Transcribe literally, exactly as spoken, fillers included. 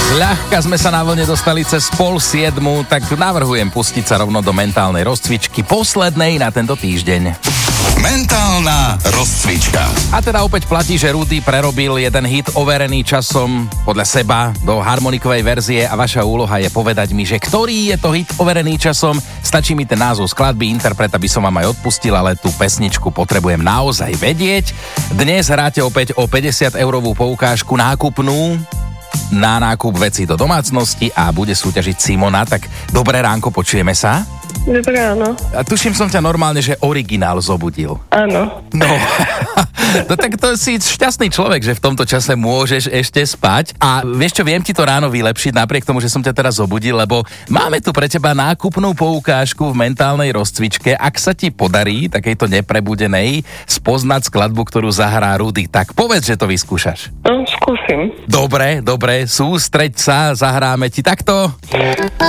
Ľahka sme sa na vlne dostali cez pol siedmu, tak navrhujem pustiť sa rovno do mentálnej rozcvičky, poslednej na tento týždeň. Mentálna rozcvička. A teda opäť platí, že Rudy prerobil jeden hit overený časom podľa seba do harmonikovej verzie a vaša úloha je povedať mi, že ktorý je to hit overený časom. Stačí mi ten názov skladby, interpreta by som vám aj odpustil, ale tú pesničku potrebujem naozaj vedieť. Dnes hráte opäť o päťdesiat eurovú poukážku nákupnú na nákup vecí do domácnosti a bude súťažiť Simona, tak dobré ránko, počujeme sa? Dobré ráno. A tuším som ťa normálne, že originál zobudil. Áno. No, no tak to si šťastný človek, že v tomto čase môžeš ešte spať. A vieš čo, viem ti to ráno vylepšiť, napriek tomu, že som ťa teraz zobudil, lebo máme tu pre teba nákupnú poukážku v mentálnej rozcvičke. Ak sa ti podarí, takejto neprebudenej, spoznať skladbu, ktorú zahrá Rudy, tak povedz, že to vyskúšaš. No, skúsim. Dobre, dobre, sústreď sa, zahráme ti takto.